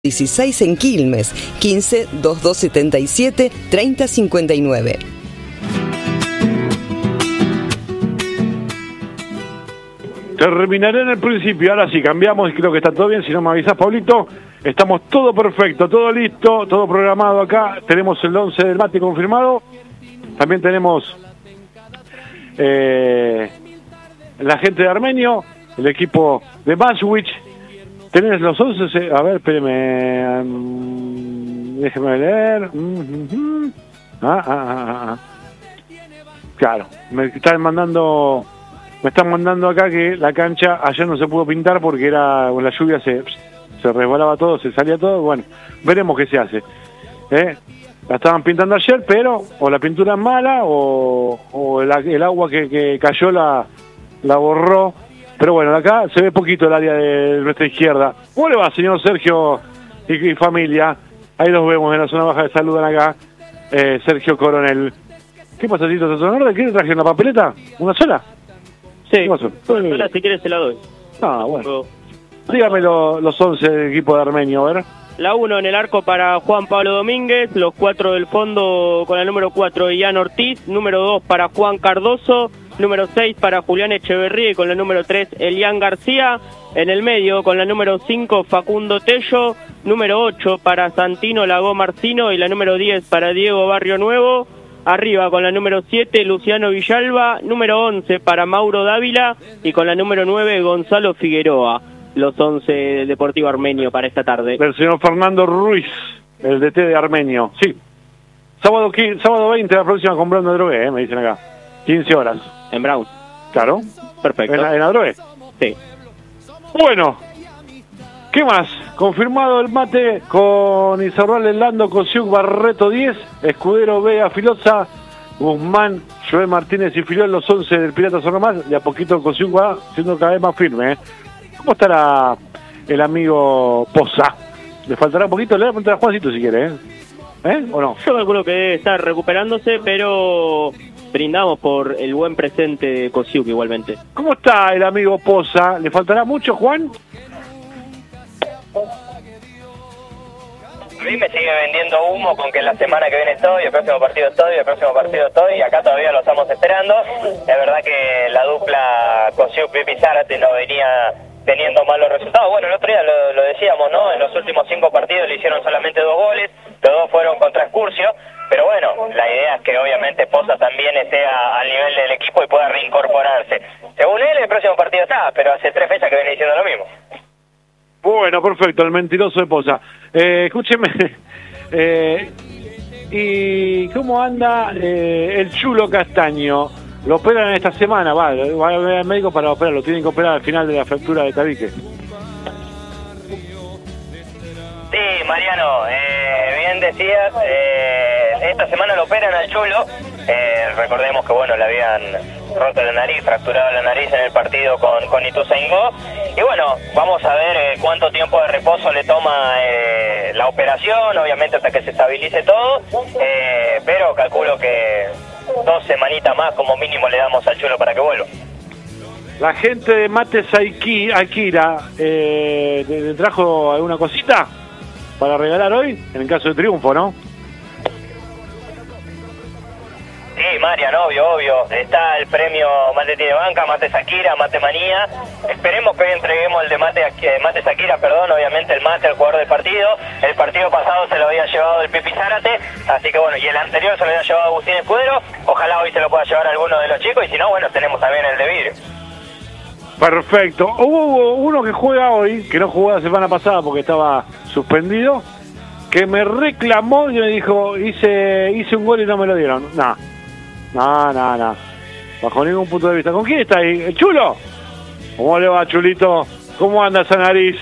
16 en Quilmes, 15 2277 3059. Terminaré en el principio, ahora sí, cambiamos y creo que está todo bien, si no me avisás, Pablito. Estamos todo perfecto, todo listo, todo programado acá. Tenemos el 11 del mate confirmado. También tenemos la gente de Armenio, el equipo de Maswich. Tenés los 11, a ver, espéreme, déjeme leer. Claro, me están mandando acá que la cancha ayer no se pudo pintar porque era con la lluvia se resbalaba todo, se salía todo. Bueno, veremos qué se hace. La estaban pintando ayer, pero o la pintura es mala o el agua que cayó la borró. Pero bueno, acá se ve poquito el área de nuestra izquierda. ¿Cómo le va, señor Sergio y familia? Ahí los vemos en la zona baja, saludan acá. Sergio Coronel. ¿Qué pasa, Tito? ¿Estás en orden? ¿Quieres traje una papeleta? ¿Una sola? Sí, una sola, si quieres se la doy. Ah, bueno. Dígame los 11 del equipo de Armenio, a ver. La 1 en el arco para Juan Pablo Domínguez, los 4 del fondo con el número 4 Ian Ortiz, número 2 para Juan Cardoso, número 6 para Julián Echeverría y con la número 3 Elian García, en el medio con la número 5 Facundo Tello, número 8 para Santino Lago Marcino y la número 10 para Diego Barrio Nuevo, arriba con la número 7 Luciano Villalba, número 11 para Mauro Dávila y con la número 9 Gonzalo Figueroa. Los 11 del Deportivo Armenio para esta tarde. El señor Fernando Ruiz, el DT de Armenio, sí. Sábado 20, la próxima comprando drogué, me dicen acá. 15 horas. En Brown. Claro. Perfecto. ¿En la drogué? Sí. Bueno, ¿qué más? Confirmado el mate con Izarral, Lando, Cosiuk, Barreto 10, Escudero, Vega, Filosa, Guzmán, Joel Martínez y Filiol, los 11 del Pirata son más. De a poquito Cosiuk va siendo cada vez más firme, ¿Cómo estará el amigo Poza? ¿Le faltará un poquito? Le voy a preguntar a Juancito si quiere, ¿o no? Yo calculo que debe estar recuperándose, pero brindamos por el buen presente de Cosiuk igualmente. ¿Cómo está el amigo Poza? ¿Le faltará mucho, Juan? A mí me sigue vendiendo humo con que la semana que viene estoy, el próximo partido estoy, el próximo partido estoy, y acá todavía lo estamos esperando. Es verdad que la dupla Cosiuk-Pipi Zárate no venía teniendo malos resultados. Bueno, el otro día lo decíamos, ¿no? En los últimos 5 partidos le hicieron solamente 2 goles, los 2 fueron contra Excursio, pero bueno, la idea es que obviamente Poza también esté al nivel del equipo y pueda reincorporarse. Según él, el próximo partido está, pero hace 3 fechas que viene diciendo lo mismo. Bueno, perfecto, el mentiroso de Poza. Escúcheme, ¿y cómo anda el Chulo Castaño? Lo operan esta semana, va a ver al médico para operarlo, tienen que operar al final de la fractura de tabique. Sí, Mariano, bien decías, esta semana lo operan al Chulo, recordemos que bueno, le habían roto la nariz, fracturado la nariz en el partido con Ituzaingó, y bueno, vamos a ver cuánto tiempo de reposo le toma la operación, obviamente hasta que se estabilice todo, pero calculo que 2 semanitas más como mínimo le damos al Chulo para que vuelva. La gente de Mates Akira, ¿te trajo alguna cosita para regalar hoy? En el caso de triunfo, ¿no? Sí, Marian, obvio. Está el premio Mate Tiene Banca, Mate Sakira, Mate Manía. Esperemos que hoy entreguemos el de Mate Sakira, obviamente el mate al jugador del partido. El partido pasado se lo había llevado el Pipi Zárate, así que bueno, y el anterior se lo había llevado Agustín Escudero. Ojalá hoy se lo pueda llevar alguno de los chicos, y si no, bueno, tenemos también el de vidrio. Perfecto. Hubo uno que juega hoy, que no jugó la semana pasada porque estaba suspendido, que me reclamó y me dijo, hice un gol y no me lo dieron. No. Bajo ningún punto de vista. ¿Con quién está ahí? ¿El Chulo? ¿Cómo le va, Chulito? ¿Cómo anda esa nariz?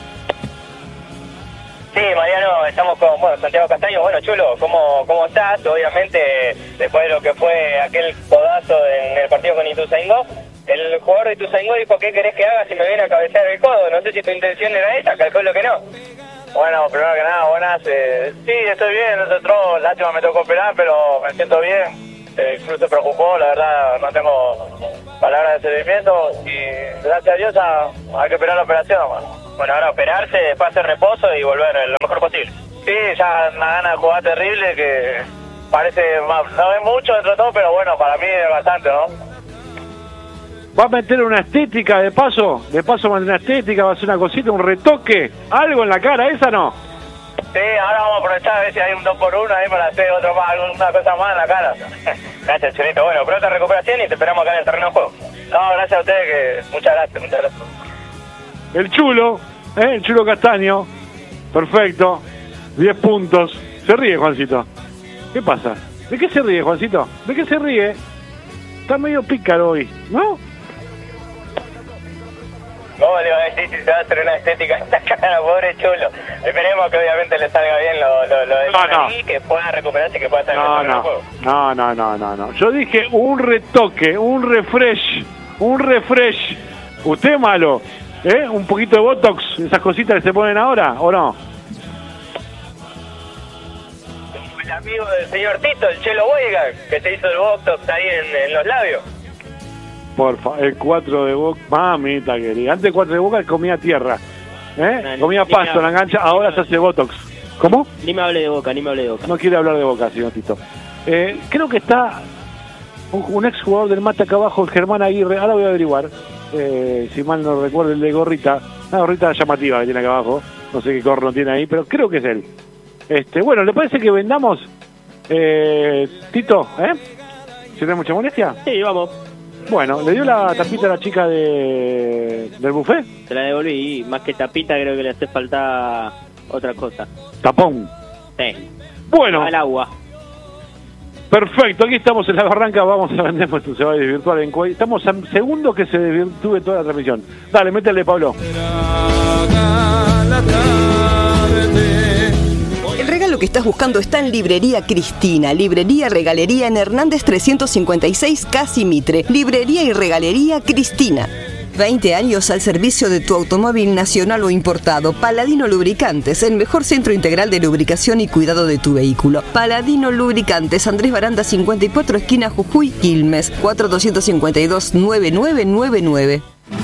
Sí, Mariano, estamos con Santiago Castaño. Bueno, Chulo, ¿cómo estás? Obviamente, después de lo que fue aquel codazo en el partido con Ituzaingó, el jugador de Ituzaingó dijo, ¿qué querés que haga si me viene a cabecear el codo? No sé si tu intención era esa, calculo que no. Bueno, primero que nada, buenas. Sí, estoy bien, nosotros, lástima me tocó operar, pero me siento bien. El club se preocupó, la verdad, no tengo palabras de seguimiento y gracias a Dios hay que operar la operación, man. Bueno, ahora operarse, después hacer reposo y volver lo mejor posible. Sí, ya una gana de jugar terrible que parece, no es mucho dentro de todo, pero bueno, para mí es bastante, ¿no? ¿Va a meter una estética de paso? ¿De paso va a meter una estética? ¿Va a hacer una cosita, un retoque? ¿Algo en la cara? ¿Esa no? Sí, ahora vamos a aprovechar a ver si hay un 2x1 ahí para hacer otro más, alguna cosa más en la cara. Gracias, Chulito. Bueno, pronta recuperación y te esperamos acá en el terreno de juego. No, gracias a ustedes, que muchas gracias. El Chulo Castaño. Perfecto. 10 puntos. Se ríe, Juancito. ¿Qué pasa? ¿De qué se ríe, Juancito? ¿De qué se ríe? Está medio pícaro hoy, ¿no? ¿Cómo le va a decir si se va a hacer una estética en esta cara, pobre Chulo? Esperemos que obviamente le salga bien lo de Nariz, que pueda recuperarse y que pueda estar en el terreno de juego. No. Yo dije un retoque, un refresh. Usted malo, ¿eh? Un poquito de Botox, esas cositas que se ponen ahora, ¿o no? El amigo del señor Tito, el Chelo Boiga, que se hizo el Botox ahí en los labios. Porfa, el 4 de Boca, mamita querida. Antes el 4 de Boca comía tierra, comía pasto en la cancha, ahora se hace Botox. ¿Cómo? Ni me hable de Boca. No quiere hablar de Boca, señor Tito. Creo que está un ex jugador del Mate acá abajo, el Germán Aguirre. Ahora voy a averiguar, si mal no recuerdo, el de gorrita. Una gorrita llamativa que tiene acá abajo. No sé qué corno tiene ahí, pero creo que es él. Bueno, ¿le parece que vendamos, Tito? ¿Si no hay mucha molestia? Sí, vamos. Bueno, ¿le dio la tapita a la chica del buffet? Se la devolví, más que tapita creo que le hace falta otra cosa. Tapón. Sí. Bueno. Al agua. Perfecto, aquí estamos en la barranca, vamos a vender nuestro se va a desvirtuar en Cuey. Estamos a segundo que se desvirtúe toda la transmisión. Dale, métele, Pablo. El regalo que estás buscando está en Librería Cristina, Librería Regalería en Hernández 356, Casi Mitre. Librería y Regalería Cristina. 20 años al servicio de tu automóvil nacional o importado. Paladino Lubricantes, el mejor centro integral de lubricación y cuidado de tu vehículo. Paladino Lubricantes, Andrés Baranda 54, esquina Jujuy, Quilmes, 4252-9999.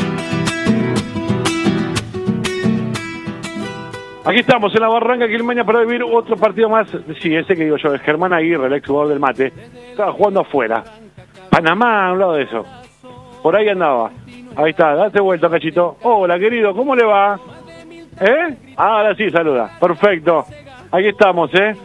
Aquí estamos en la barranca quilmeña para vivir otro partido más. Sí, ese que digo yo, el Germán Aguirre, el ex jugador del Mate, estaba jugando afuera. Panamá, a un lado de eso. Por ahí andaba. Ahí está, date vuelta, Cachito. Hola, querido, ¿cómo le va? Ahora sí, saluda. Perfecto. Aquí estamos, ¿Qué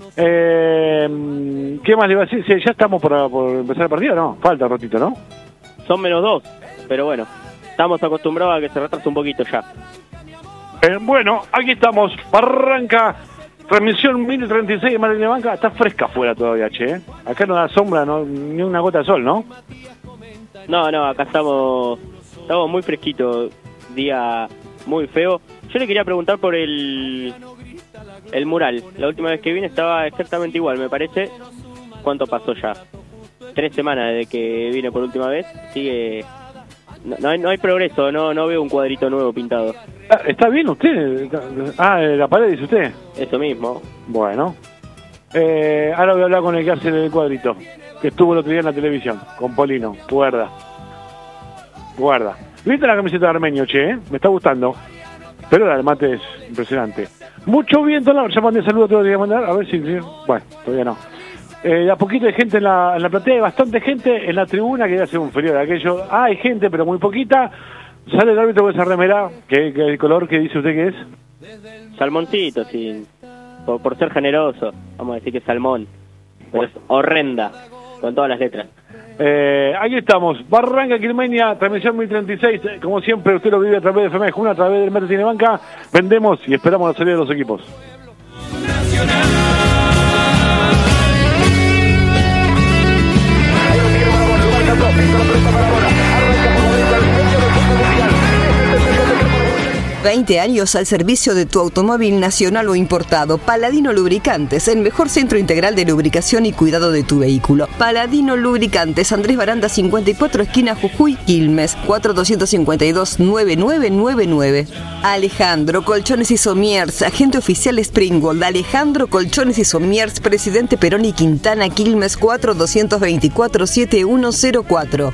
más le iba a decir? Sí, ya estamos por empezar el partido, ¿no? Falta un ratito, ¿no? Son -2, pero bueno, estamos acostumbrados a que se retrase un poquito ya. Bueno, aquí estamos, Barranca, transmisión 1036 de Martín de Banca. Está fresca afuera todavía, che. Acá no da sombra, ni una gota de sol, ¿no? No, acá estamos muy fresquitos, día muy feo. Yo le quería preguntar por el mural. La última vez que vine estaba exactamente igual, me parece. ¿Cuánto pasó ya? 3 semanas desde que vine por última vez. Sigue... No hay progreso, no veo un cuadrito nuevo pintado. ¿Está bien usted? La pared, dice usted. Eso mismo. Bueno. Ahora voy a hablar con el que hace el cuadrito, que estuvo el otro día en la televisión, con Polino. Guarda. ¿Viste la camiseta de Armenio, che? Me está gustando. Pero la del Mate es impresionante. Mucho viento, ya mandé saludos a todos los que voy a mandar. A ver si... Bueno, todavía no. A poquito de gente en la platea, hay bastante gente en la tribuna, que hace un frío de aquello. Hay gente, pero muy poquita. Sale el árbitro con esa remera, que el color que dice usted que es. Salmoncito, sí. Por ser generoso, vamos a decir que es salmón. Pero es horrenda, con todas las letras. Ahí estamos, Barranca Quilmeña, transmisión 1036. Como siempre, usted lo vive a través de FM Juna, a través del Martín de Banca. Vendemos y esperamos la salida de los equipos. ...20 años al servicio de tu automóvil nacional o importado. Paladino Lubricantes, el mejor centro integral de lubricación y cuidado de tu vehículo. Paladino Lubricantes, Andrés Baranda 54, esquina Jujuy, Quilmes, 4252-9999. Alejandro Colchones y Somiers, agente oficial Springgold. Alejandro Colchones y Somiers, presidente Perón y Quintana, Quilmes, 4224-7104.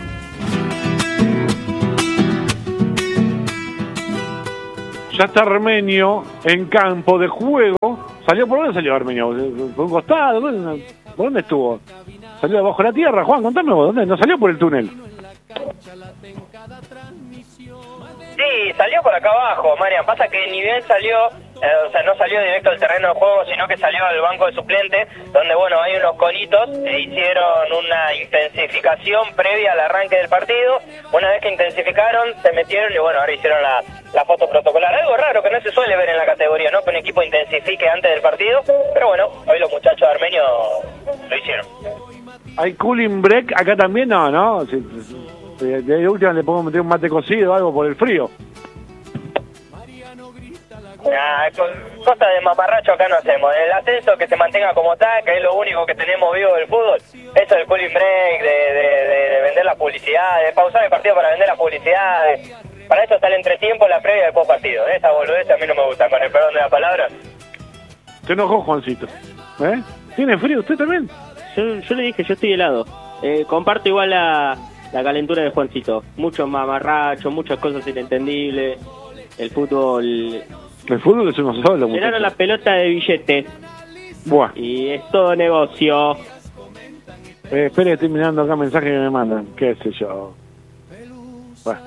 Ya está Armenio en campo de juego. ¿Salió por dónde salió Armenio? ¿Por un costado? ¿Por dónde estuvo? ¿Salió debajo de la tierra? Juan, contame vos, ¿dónde? ¿No salió por el túnel? Sí, salió por acá abajo, Marian. Pasa que ni bien salió, o sea, no salió directo al terreno de juego, sino que salió al banco de suplentes, donde, bueno, hay unos conitos e hicieron una intensificación previa al arranque del partido. Una vez que intensificaron, se metieron y, bueno, ahora hicieron la foto protocolar. Algo raro que no se suele ver en la categoría, ¿no? Que un equipo intensifique antes del partido. Pero, bueno, hoy los muchachos de Armenio lo hicieron. ¿Hay cooling break acá también? No, ¿no? De última le podemos meter un mate cocido o algo por el frío. Nah, cosas de mamarracho acá no hacemos. El ascenso que se mantenga como está, que es lo único que tenemos vivo del fútbol. Eso del cooling break, de vender las publicidades, de pausar el partido para vender las publicidades. Para eso está el entretiempo, la previa y el post partido. Esa boludez a mí no me gusta, con el perdón de la palabra. Se enojó Juancito. ¿Tiene frío usted también? Yo le dije, yo estoy helado. Comparto igual la calentura de Juancito. Muchos mamarrachos, muchas cosas inentendibles. El fútbol... El fútbol es uno solo. Llenaron la pelota de billetes. Buah. Y es todo negocio. Espere, estoy mirando acá mensajes que me mandan. ¿Qué sé yo? Bueno.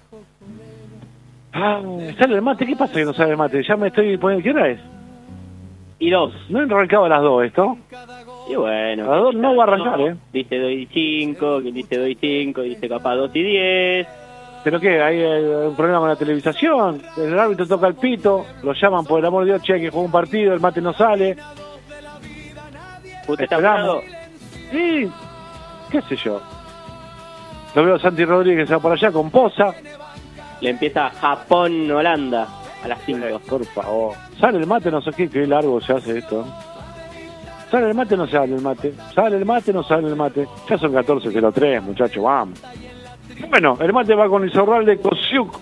¿Sale el mate? ¿Qué pasa que no sale el mate? Ya me estoy poniendo... ¿Qué hora es? Y 2. ¿No he arrancado a las 2 esto? Y bueno. A las 2 no va a arrancar, Dice 2 y 5, que dice 2 y 5, dice capaz 2 y 10. ¿Pero qué? ¿Hay un problema con la televisación? El árbitro toca el pito, lo llaman por el amor de Dios, che, que juega un partido, el mate no sale. ¿Usted está apurado? Sí, qué sé yo. Lo veo a Santi Rodríguez que se va por allá con Poza. Le empieza Japón-Holanda a las 5. Por favor. Sale el mate, no sé qué largo se hace esto. Sale el mate, no sale el mate. Sale el mate, no sale el mate. Ya son 14:03, muchachos, vamos. Bueno, el mate va con Izorralde, Kosiuk,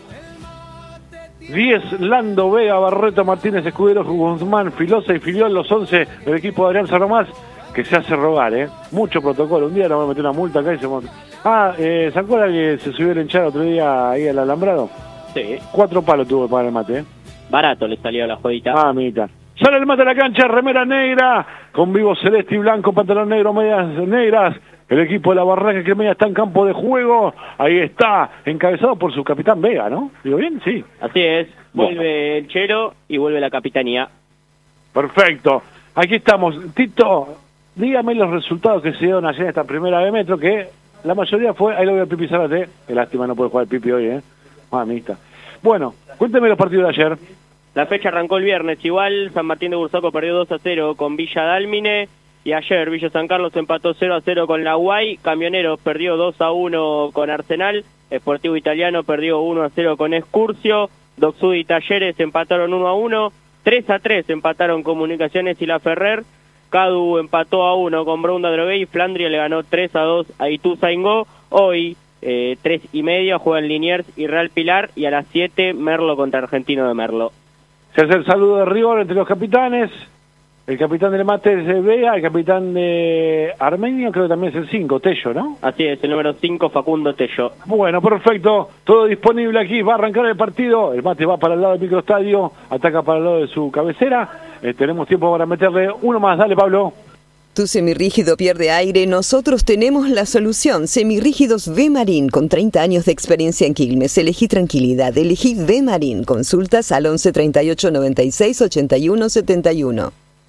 10, Lando, Vega, Barreto, Martínez, Escudero, Guzmán, Filosa y Filiol, los 11 del equipo de Adrián Saromás, que se hace rogar, mucho protocolo. Un día nos vamos a meter una multa acá y se monta. ¿Se acuerda que se subió el hinchado otro día ahí al alambrado? Sí. 4 palos tuvo que pagar el mate, Barato le salió la jodita. Amita. Sale el mate a la cancha, remera negra, con vivo celeste y blanco, pantalón negro, medias negras. El equipo de la Barraca Cremeña está en campo de juego. Ahí está, encabezado por su capitán Vega, ¿no? ¿Digo bien? Sí. Así es. Vuelve el Chero y vuelve la capitanía. Perfecto. Aquí estamos. Tito, dígame los resultados que se dieron ayer en esta primera de Metro, que la mayoría fue... Ahí lo veo a Pipi Zárate. Qué lástima, no puede jugar el Pipi hoy, Mamita. Bueno, cuénteme los partidos de ayer. La fecha arrancó el viernes. Igual, San Martín de Bursaco perdió 2-0 con Villa Dálmine. Y ayer Villa San Carlos empató 0-0 con la Guay, Camioneros perdió 2-1 con Arsenal, Sportivo Italiano perdió 1-0 con Excursio, Docsud y Talleres empataron 1-1, 3-3 empataron Comunicaciones y La Ferrer, Cadu empató 1 con Bronda Drogué y Flandria le ganó 3-2 a Ituzaingó. Hoy, 3:30, juegan Liniers y Real Pilar, y a las 7 Merlo contra Argentino de Merlo. Se hace el saludo de rigor entre los capitanes. El capitán del mate es Vega, el capitán de Armenio creo que también es el 5, Tello, ¿no? Así es, el número 5, Facundo Tello. Bueno, perfecto, todo disponible aquí, va a arrancar el partido, el mate va para el lado del microestadio, ataca para el lado de su cabecera, tenemos tiempo para meterle uno más, dale Pablo. Tu semirrígido pierde aire, nosotros tenemos la solución. Semirrígidos V-Marín, con 30 años de experiencia en Quilmes. Elegí tranquilidad, elegí V-Marín. Consultas al 11 38 96 81 71.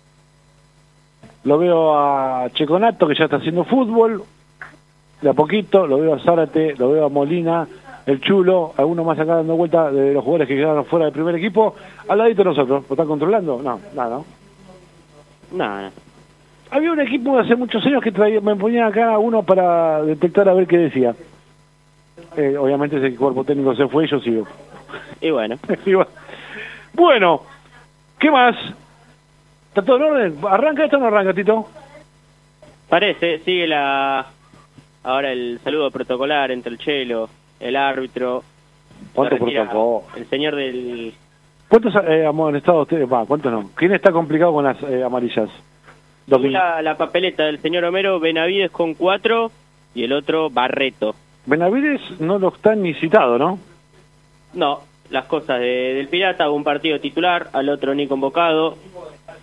Lo veo a Checonato, que ya está haciendo fútbol, de a poquito. Lo veo a Zárate, lo veo a Molina, el Chulo, algunos más acá dando vuelta de los jugadores que quedaron fuera del primer equipo. Al ladito de nosotros, ¿lo están controlando? No, nada, ¿no? Nada. Había un equipo hace muchos años que me ponía acá uno para detectar a ver qué decía. Obviamente ese cuerpo técnico se fue y yo sigo. Y bueno. Bueno, ¿qué más? ¿Está todo en orden? ¿Arranca esto o no arranca, Tito? Parece, sigue ahora el saludo protocolar entre el Chelo, el árbitro. ¿Cuánto protocolo? El señor del... ¿Cuántos amonestados ustedes? ¿Cuántos no? ¿Quién está complicado con las amarillas? La papeleta del señor Homero, Benavides con 4 y el otro Barreto. Benavides no lo está ni citado, ¿no? No, las cosas del Pirata, un partido titular, al otro ni convocado.